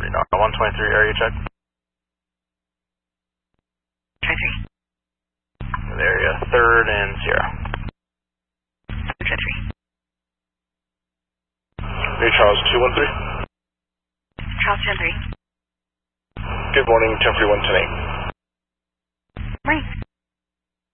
No, 123 area check. Area 3rd and Sierra. New Charles 213. Charles 213. Good morning, 1041 10. Morning.